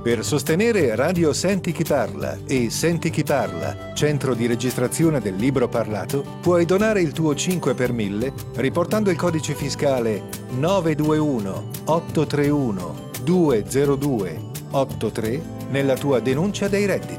Per sostenere Radio Senti Chi Parla e Senti Chi Parla, centro di registrazione del libro parlato, puoi donare il tuo 5 per 1000 riportando il codice fiscale 921 831 202 83 nella tua denuncia dei redditi.